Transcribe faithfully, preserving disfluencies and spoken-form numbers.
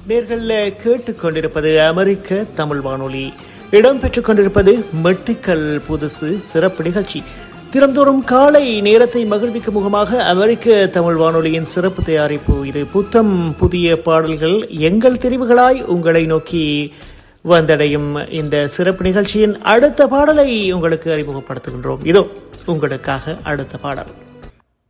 நேர்கள் கேட்டுக்கொண்டிருப்பது அமெரிக்க தமிழ் வானொலி. இடம்பெற்றுக் கொண்டிருப்பது மெட்டுக்கள் புதுசு சிறப்பு நிகழ்ச்சி. தினந்தோறும் காலை நேரத்தை மகிழ்விக்கும் முகமாக அமெரிக்க தமிழ் வானொலியின் சிறப்பு தயாரிப்பு இது. புத்தம் புதிய பாடல்கள் எங்கள் தெரிவுகளாய் உங்களை நோக்கி வந்தடையும் இந்த சிறப்பு நிகழ்ச்சியின் அடுத்த பாடலை உங்களுக்கு அறிமுகப்படுத்துகின்றோம். இதோ உங்களுக்காக அடுத்த பாடல்.